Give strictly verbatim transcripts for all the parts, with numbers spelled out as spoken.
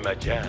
مجال.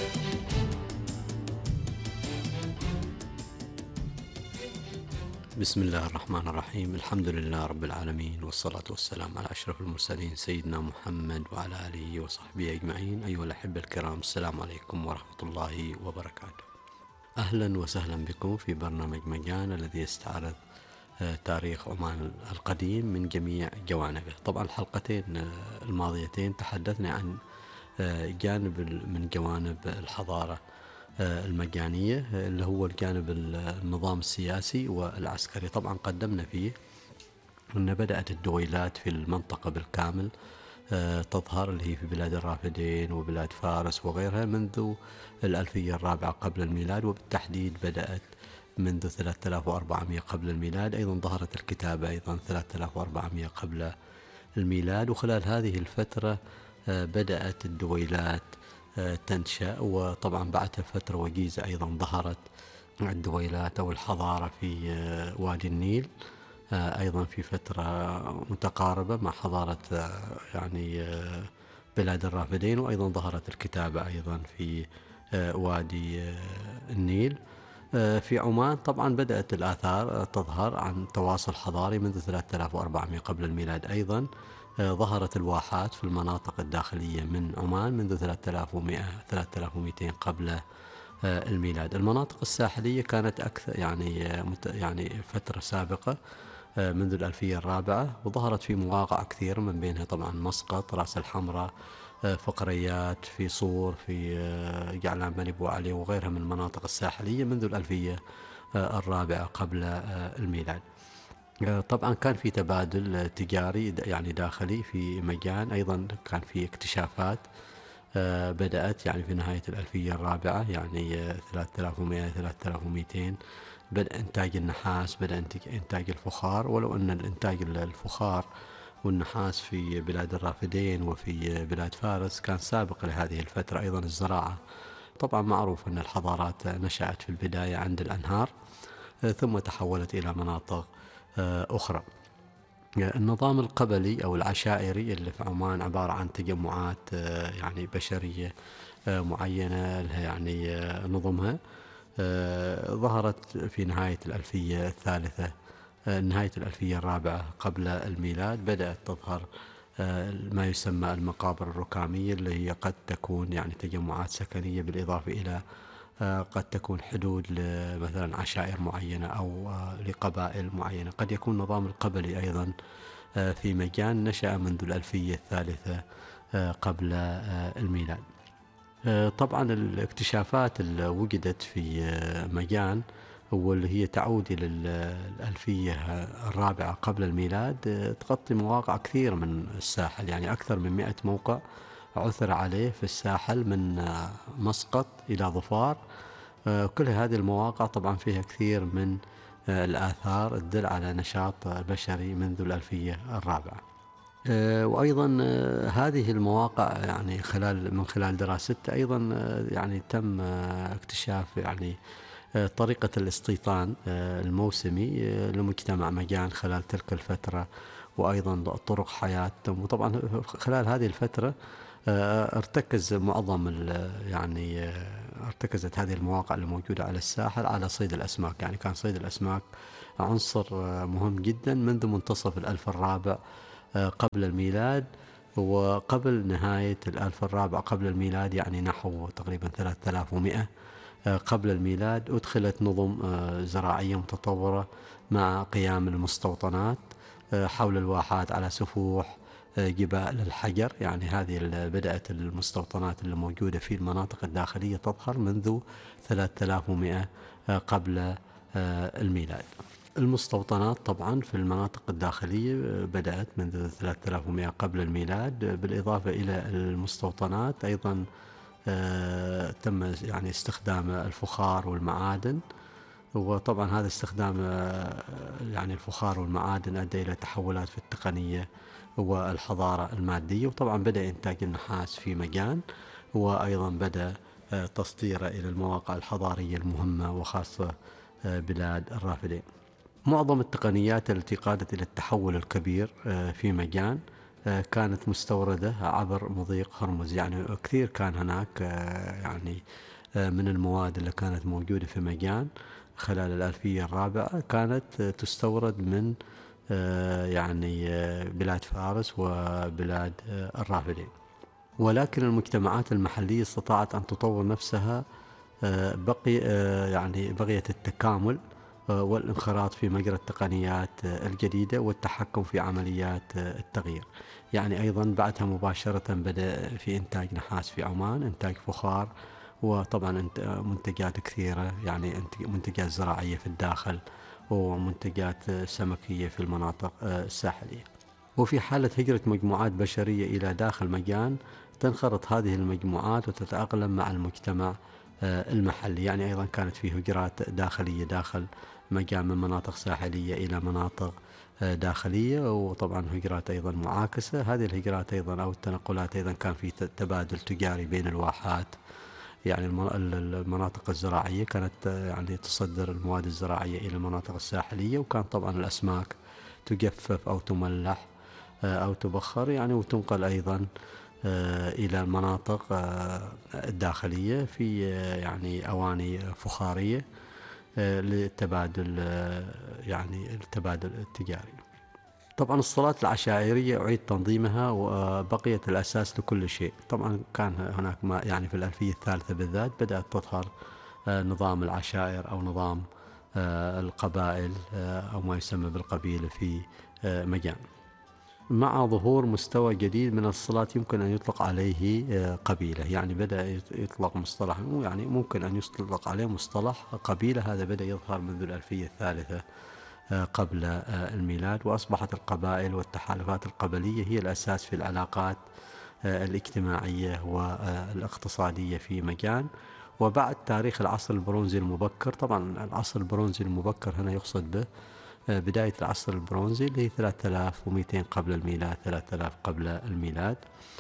بسم الله الرحمن الرحيم. الحمد لله رب العالمين، والصلاة والسلام على أشرف المرسلين سيدنا محمد وعلى آله وصحبه أجمعين. أيها الأحبة الكرام، السلام عليكم ورحمة الله وبركاته. أهلا وسهلا بكم في برنامج مجان الذي يستعرض تاريخ عمان القديم من جميع جوانبه. طبعا الحلقتين الماضيتين تحدثنا عن جانب من جوانب الحضارة المجانية اللي هو الجانب النظام السياسي والعسكري. طبعا قدمنا فيه أن بدأت الدويلات في المنطقة بالكامل تظهر، اللي هي في بلاد الرافدين وبلاد فارس وغيرها، منذ الألفية الرابعة قبل الميلاد، وبالتحديد بدأت منذ ثلاثة آلاف وأربعمائة قبل الميلاد. أيضا ظهرت الكتابة أيضا ثلاثة آلاف وأربعمائة قبل الميلاد. وخلال هذه الفترة بدأت الدويلات تنشأ، وطبعا بعدها فترة وجيزة أيضا ظهرت الدويلات أو الحضارة في وادي النيل، أيضا في فترة متقاربة مع حضارة يعني بلاد الرافدين. وأيضا ظهرت الكتابة أيضا في وادي النيل. في عمان طبعا بدأت الآثار تظهر عن تواصل حضاري منذ ثلاثة آلاف وأربعمائة قبل الميلاد. أيضا ظهرت الواحات في المناطق الداخلية من عمان منذ ثلاثة آلاف ومائة ثلاثة آلاف ومئتين قبل الميلاد. المناطق الساحلية كانت أكثر يعني يعني فترة سابقة منذ الألفية الرابعة، وظهرت في مواقع كثير، من بينها طبعا مسقط، راس الحمراء، فقريات، في صور، في جعلان بني بو علي وغيرها من المناطق الساحلية منذ الألفية الرابعة قبل الميلاد. طبعا كان في تبادل تجاري يعني داخلي في مجان. أيضا كان في اكتشافات بدأت يعني في نهاية الألفية الرابعة، يعني ثلاثة آلاف ومائة ثلاثة آلاف ومئتين، بدأ إنتاج النحاس، بدأ إنتاج الفخار. ولو أن الإنتاج الفخار والنحاس في بلاد الرافدين وفي بلاد فارس كان سابق لهذه الفترة. أيضا الزراعة طبعا معروف أن الحضارات نشأت في البداية عند الأنهار ثم تحولت إلى مناطق أخرى. النظام القبلي أو العشائري اللي في عمان عبارة عن تجمعات يعني بشرية معينة لها يعني نظمها، ظهرت في نهاية الألفية الثالثة نهاية الألفية الرابعة قبل الميلاد. بدأت تظهر ما يسمى المقابر الركامية، اللي هي قد تكون يعني تجمعات سكنية، بالإضافة إلى قد تكون حدود مثلا عشائر معينة أو لقبائل معينة. قد يكون النظام القبلي أيضا في مجان نشأ منذ الألفية الثالثة قبل الميلاد. طبعا الاكتشافات اللي وجدت في مجان واللي هي تعود إلى الألفية الرابعة قبل الميلاد تغطي مواقع كثير من الساحل، يعني أكثر من مئة موقع عثر عليه في الساحل من مسقط إلى ظفار. كل هذه المواقع طبعا فيها كثير من الآثار تدل على نشاط بشري منذ الألفية الرابعة. وأيضا هذه المواقع يعني خلال من خلال دراستها أيضا يعني تم اكتشاف يعني طريقة الاستيطان الموسمي لمجتمع مجان خلال تلك الفترة، وأيضا طرق حياتهم. وطبعا خلال هذه الفترة ارتكز معظم يعني ارتكزت هذه المواقع الموجودة على الساحل على صيد الأسماك. يعني كان صيد الأسماك عنصر مهم جدا منذ منتصف الألف الرابع قبل الميلاد، وقبل نهاية الألف الرابع قبل الميلاد يعني نحو تقريبا ثلاثة آلاف ومائة قبل الميلاد أدخلت نظم زراعية متطورة مع قيام المستوطنات حول الواحات على سفوح جبال الحجر. يعني هذه بدأت المستوطنات اللي موجودة في المناطق الداخلية تظهر منذ ثلاثة آلاف ومائة قبل الميلاد. المستوطنات طبعا في المناطق الداخلية بدأت منذ ثلاثة آلاف ومائة قبل الميلاد. بالإضافة إلى المستوطنات أيضا تم يعني استخدام الفخار والمعادن، وطبعا هذا استخدام يعني الفخار والمعادن أدى إلى تحولات في التقنية والحضارة المادية. وطبعا بدأ إنتاج النحاس في مجان، وأيضا بدأ تصديره إلى المواقع الحضارية المهمة وخاصة بلاد الرافدين. معظم التقنيات التي قادت إلى التحول الكبير في مجان كانت مستوردة عبر مضيق هرمز. يعني كثير كان هناك يعني من المواد اللي كانت موجودة في مجان خلال الألفية الرابعة كانت تستورد من يعني بلاد فارس وبلاد الرافدين. ولكن المجتمعات المحلية استطاعت أن تطور نفسها، بقي يعني بغية التكامل والانخراط في مجرى التقنيات الجديدة والتحكم في عمليات التغيير. يعني أيضا بعدها مباشرة بدأ في إنتاج نحاس في عمان، إنتاج فخار، وطبعا منتجات كثيرة، يعني منتجات زراعية في الداخل ومنتجات سمكية في المناطق الساحلية. وفي حالة هجرة مجموعات بشرية إلى داخل مجان تنخرط هذه المجموعات وتتأقلم مع المجتمع المحلي. يعني أيضا كانت في هجرات داخلية داخل مجان من مناطق ساحلية إلى مناطق داخلية، وطبعا هجرات أيضا معاكسة. هذه الهجرات أيضا أو التنقلات أيضا كان في تبادل تجاري بين الواحات. يعني المناطق الزراعية كانت يعني تصدر المواد الزراعية إلى المناطق الساحلية، وكان طبعا الأسماك تجفف أو تملح أو تبخر يعني وتنقل أيضا إلى المناطق الداخلية في يعني أواني فخارية للتبادل يعني التبادل التجاري. طبعا الصلاة العشائرية أعيد تنظيمها وبقيت الأساس لكل شيء. طبعا كان هناك ما يعني في الألفية الثالثة بالذات بدأت تظهر نظام العشائر أو نظام القبائل أو ما يسمى بالقبيلة في مجان. مع ظهور مستوى جديد من الصلاة يمكن أن يطلق عليه قبيلة. يعني بدأ يطلق مصطلح يعني ممكن أن يطلق عليه مصطلح قبيلة. هذا بدأ يظهر منذ الألفية الثالثة قبل الميلاد، وأصبحت القبائل والتحالفات القبلية هي الأساس في العلاقات الاجتماعية والاقتصادية في مجان. وبعد تاريخ العصر البرونزي المبكر، طبعا العصر البرونزي المبكر هنا يقصد به بداية العصر البرونزي اللي هي ثلاثة آلاف ومئتين قبل الميلاد، ثلاثة آلاف قبل الميلاد.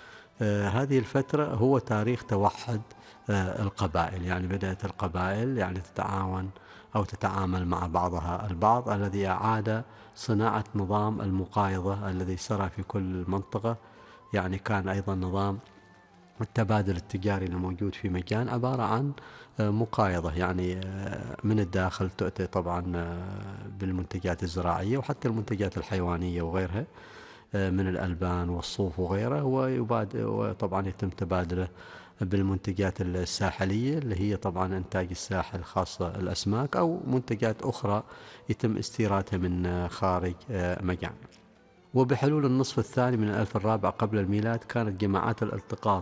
آه هذه الفترة هو تاريخ توحد آه القبائل. يعني بدأت القبائل يعني تتعاون أو تتعامل مع بعضها البعض، الذي أعاد صناعة نظام المقايضة الذي سرى في كل منطقة. يعني كان أيضا نظام التبادل التجاري الموجود في مجان عبارة عن مقايضة، يعني من الداخل تؤتي طبعا بالمنتجات الزراعية وحتى المنتجات الحيوانية وغيرها من الألبان والصوف وغيره، وطبعا يتم تبادله بالمنتجات الساحلية اللي هي طبعا إنتاج الساحل خاصة الأسماك أو منتجات أخرى يتم استيرادها من خارج مجان. وبحلول النصف الثاني من الألف الرابع قبل الميلاد كانت جماعات الالتقاط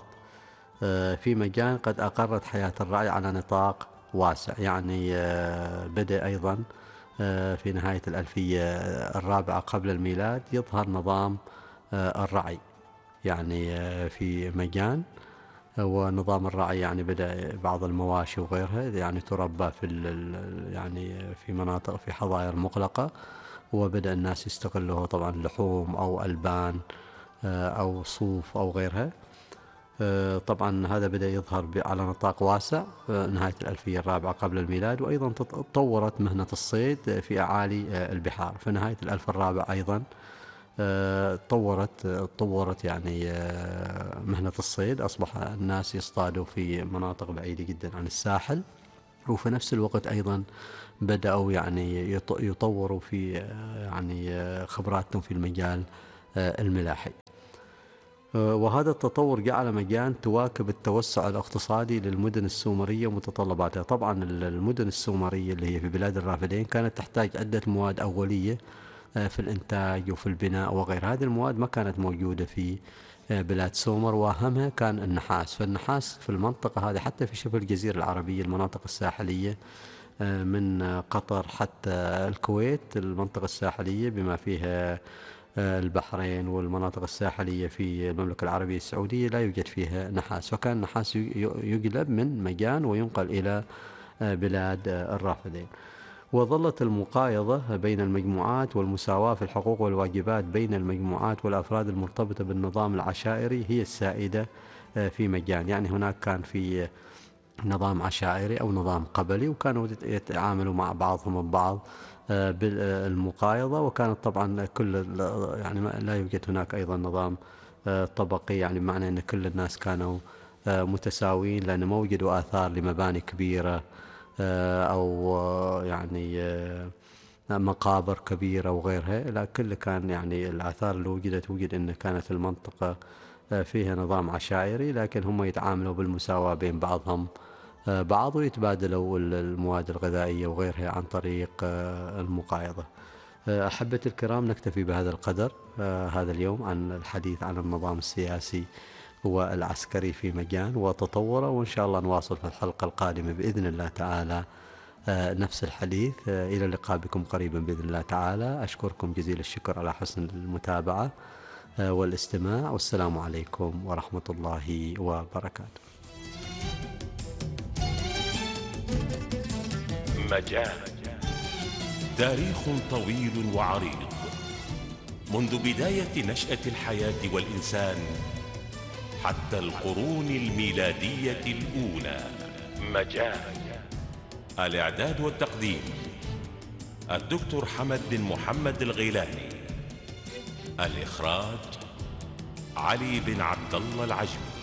في مجان قد أقرت حياة الرعي على نطاق واسع. يعني بدأ أيضا في نهاية الألفية الرابعة قبل الميلاد يظهر نظام الرعي يعني في مجان. ونظام الرعي يعني بدأ بعض المواشي وغيرها يعني تربى في يعني في مناطق في حظائر مغلقة، وبدأ الناس يستغلوها طبعا لحوم أو ألبان أو صوف أو غيرها. طبعا هذا بدأ يظهر على نطاق واسع نهاية الألفية الرابعة قبل الميلاد. وأيضا تطورت مهنة الصيد في أعالي البحار في نهاية الألف الرابع أيضا. طورت طورت يعني مهنة الصيد، أصبح الناس يصطادوا في مناطق بعيدة جدا عن الساحل، وفي نفس الوقت أيضا بدأوا يعني يطوروا في يعني خبراتهم في المجال الملاحي. وهذا التطور جعل مجان تواكب التوسع الاقتصادي للمدن السومرية ومتطلباتها. طبعا المدن السومرية اللي هي في بلاد الرافدين كانت تحتاج عدة مواد أولية في الإنتاج وفي البناء وغير. هذه المواد ما كانت موجودة في بلاد سومر، وأهمها كان النحاس. فالنحاس في المنطقة هذه حتى في شبه الجزيرة العربية المناطق الساحلية من قطر حتى الكويت المنطقة الساحلية بما فيها البحرين والمناطق الساحلية في المملكة العربية السعودية لا يوجد فيها نحاس، فكان النحاس يجلب من مجان وينقل إلى بلاد الرافدين. وظلت المقايضة بين المجموعات والمساواة في الحقوق والواجبات بين المجموعات والأفراد المرتبطة بالنظام العشائري هي السائدة في مجان. يعني هناك كان في نظام عشائري أو نظام قبلي، وكانوا يتعاملوا مع بعضهم البعض بالمقايضة. وكانت طبعا كل يعني لا يوجد هناك أيضا نظام طبقي، يعني بمعنى أن كل الناس كانوا متساويين، لأن ما وجدوا آثار لمباني كبيرة أو يعني مقابر كبيرة وغيرها، لا كل كان يعني الآثار اللي وجدت وجد أن كانت المنطقة فيها نظام عشائري، لكن هم يتعاملوا بالمساواة بين بعضهم بعض، ويتبادلوا المواد الغذائية وغيرها عن طريق المقايضة. أحبتي الكرام، نكتفي بهذا القدر هذا اليوم عن الحديث عن النظام السياسي والعسكري في مجان وتطوره، وإن شاء الله نواصل في الحلقة القادمة بإذن الله تعالى نفس الحديث. إلى اللقاء بكم قريبا بإذن الله تعالى. أشكركم جزيل الشكر على حسن المتابعة والاستماع، والسلام عليكم ورحمة الله وبركاته. مجان تاريخ طويل وعريض منذ بداية نشأة الحياة والإنسان حتى القرون الميلادية الأولى. مجان. الإعداد والتقديم الدكتور حمد بن محمد الغيلاني. الإخراج علي بن عبد الله العجمي.